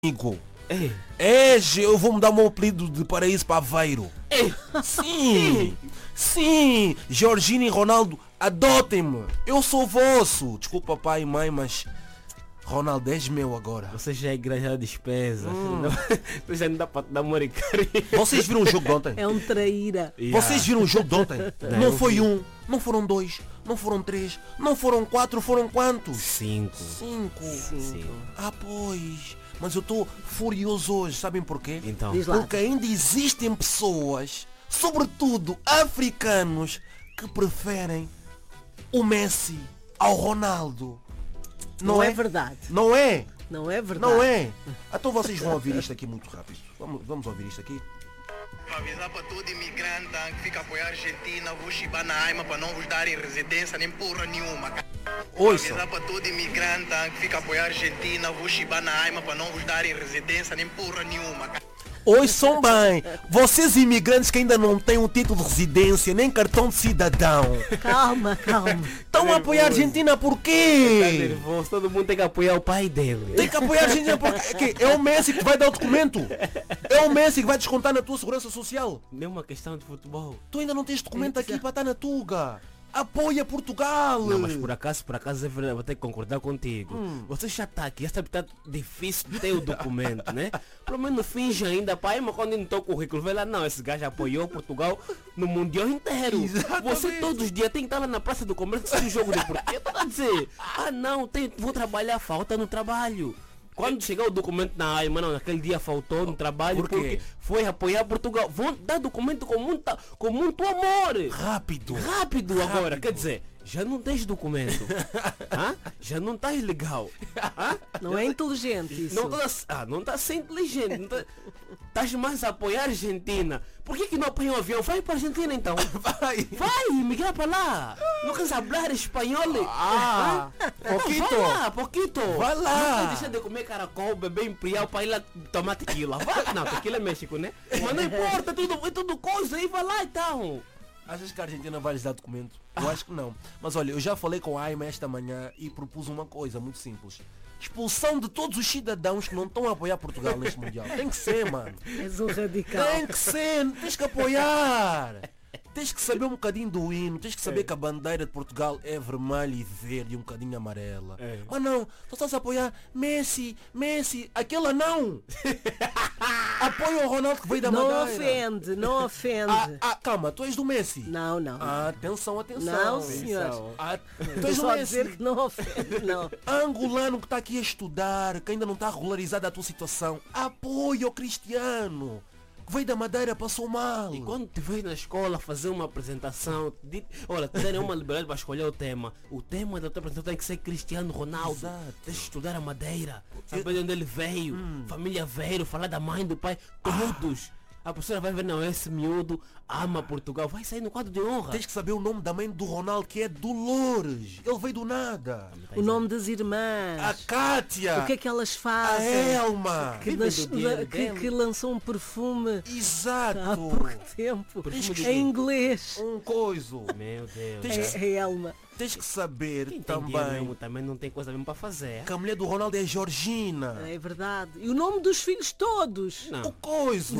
amigo. Ei, Eu vou mudar o meu apelido de Paraíso para Aveiro. ei, Sim, sim, Georgina e Ronaldo, adotem-me. Eu sou vosso. Desculpa pai e mãe, mas Ronaldo és meu agora. você já é igreja despesa. Você já não dá para te dar amor e carinho. Vocês viram o jogo de ontem? É um traíra. Vocês viram o jogo de ontem? Não eu foi vi. um, não foram dois, não foram três, não foram quatro, foram quantos? 5. Cinco. Sim. Ah, pois. Mas eu estou furioso hoje, sabem porquê? Então, Diz lá. Porque ainda existem pessoas, sobretudo africanos, que preferem o Messi ao Ronaldo. Não é verdade. Não é? Não é verdade. Não é? Então vocês vão ouvir isto aqui muito rápido. Vamos ouvir isto aqui. Para avisar para todo imigrante que fica a apoiar a Argentina, vou chibar na AIMA para não vos darem residência nem porra nenhuma. Ouçam. Avisar para todo imigrante que fica a apoiar a Argentina, vou chibar na AIMA para não vos darem residência nem porra nenhuma. Ouçam bem, vocês imigrantes que ainda não têm um título de residência, nem cartão de cidadão, Calma, calma. estão a apoiar a Argentina por tá quê? nervoso, todo mundo tem que apoiar o pai dele. Tem que apoiar a Argentina porque é o Messi que vai dar o documento. É o Messi que vai descontar na tua segurança social. Nem uma questão de futebol. Tu ainda não tens documento aqui para estar na Tuga. Apoia Portugal. Não, mas por acaso é verdade, vou ter que concordar contigo. Você já está aqui, já sabe que está difícil de ter o documento, né? Pelo menos finge ainda, pai, mas quando não o currículo, vê lá, não, esse gajo apoiou Portugal no Mundial inteiro. Exatamente. Você todos os dias tem que estar lá na Praça do Comércio assistir o jogo de Portugal. Eu estou a dizer, não, vou trabalhar, falta no trabalho. Quando chegar o documento na AIMA, não, naquele dia faltou no trabalho Por quê? porque foi apoiar Portugal. Vão dar documento com muito amor. Rápido. Rápido agora, quer dizer, já não tens documento. Hã? Já não estás legal. Hã? Não é inteligente isso. Não estás a ser inteligente. Estás mais a apoiar a Argentina. Por que não apoia um avião? Vai para a Argentina então. Vai, migrar para lá. Não queres falar espanhol? Ah, Não, poquito. vai lá, poquito. Vai lá. Não quer deixar de comer caracol, beber imperial para ir lá tomar tequila. Vai. Não, tequila é México, né? Mas não importa, é tudo coisa aí, vai lá então. Achas que a Argentina vai lhes dar documento? Eu acho que não. Mas olha, eu já falei com a AIMA esta manhã e propus uma coisa muito simples. Expulsão de todos os cidadãos que não estão a apoiar Portugal neste Mundial. Tem que ser, mano. És um radical. Tem que ser, tens que apoiar. Tens que saber um bocadinho do hino, tens que saber que a bandeira de Portugal é vermelha e verde e um bocadinho amarela. Mas não, tu estás a apoiar Messi, aquela não. Apoia o Ronaldo que veio da Não Madeira. ofende, não ofende. Calma, tu és do Messi. Não, não. Atenção. Não, senhor. Tu Estou és do só a Messi. dizer que não ofende, não. Angolano que está aqui a estudar, que ainda não está regularizada a tua situação. Apoia o Cristiano, que veio da Madeira, passou mal. E quando te vês na escola fazer uma apresentação, olha, te darem uma liberdade para escolher o tema. O tema da tua apresentação tem que ser Cristiano Ronaldo. Exato. Tens de estudar a Madeira, saber de onde ele veio, família veio, falar da mãe, do pai, todos. A professora vai ver, não, esse miúdo ama Portugal, vai sair no quadro de honra. Tens que saber o nome da mãe do Ronaldo, que é Dolores. Ele veio do nada. O nome das irmãs. A Kátia. O que é que elas A fazem? Elma. Que, Vive do dinheiro dele. que lançou um perfume Exato. há pouco tempo. Perfume de Em quê? inglês. Um coiso. Meu Deus. Tens É Elma. Tens que saber Quem tem dinheiro também mesmo, também não tem coisa mesmo para fazer. que a mulher do Ronaldo é Georgina. É verdade. E o nome dos filhos todos. Não. O coiso.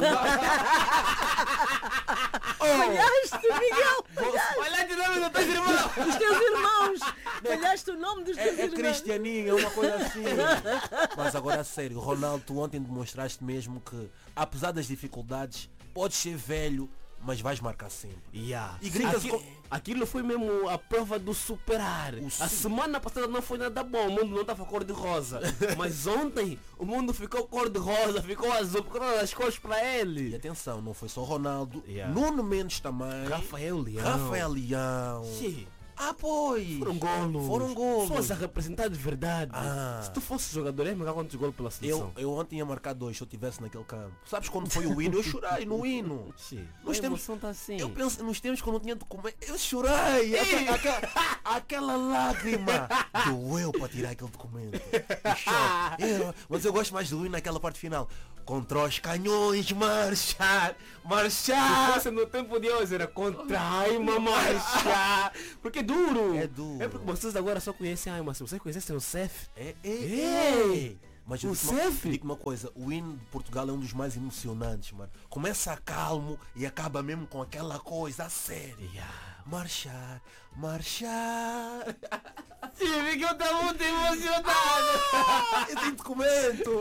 Falhaste, Miguel. Olha de nome dos teus irmãos. Os teus irmãos. Falhaste o nome dos teus É irmãos. cristianinho, é uma coisa assim. Mas agora a sério, Ronaldo, tu ontem demonstraste mesmo que, apesar das dificuldades, podes ser velho, mas vais marcar sempre. Yeah. E gritas com- Aquilo foi mesmo a prova do superar. A semana passada não foi nada bom, o mundo não estava cor de rosa. Mas ontem o mundo ficou cor de rosa, ficou azul, ficou todas as cores para E ele. atenção, não foi só Ronaldo, Yeah. Nuno Mendes também, Rafael Leão. Rafael Leão. Sim. Ah, pois. Foram golos. Pessoas a golos. representar de verdade. Ah. Se tu fosse jogador, é melhor quantos golos pela seleção. Eu ontem ia marcar 2 se eu estivesse naquele campo. Sabes quando foi o hino? Eu chorei no hino. Sim. Nós A temos- emoção tá assim. Eu penso nos tempos que eu não tinha documento. Eu chorei. Aquela lágrima. Doeu para tirar aquele documento. O choque. Mas eu gosto mais do hino naquela parte final. Contra os canhões, marchar, Se marchar. fosse no tempo de hoje era contra a Aima marchar. Porque é duro. É duro. É porque vocês agora só conhecem a Aima. Se vocês conhecessem o CEF, Ei. Mas eu digo uma coisa, o hino de Portugal é um dos mais emocionantes, mano. Começa calmo e acaba mesmo com aquela coisa a sério. Marchar, marchar. Sim, que eu estou muito emocionado. Eu tenho documento.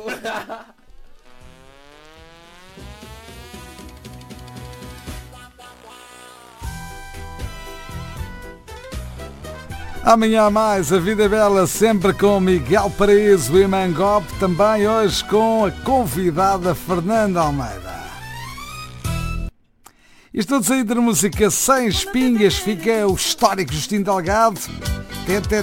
Amanhã mais A Vida é Bela, sempre com Miguel Paraíso e Mangop, também hoje com a convidada Fernanda Almeida. Estou de saída da música Sem Espinhas, fica o histórico Justino Delgado.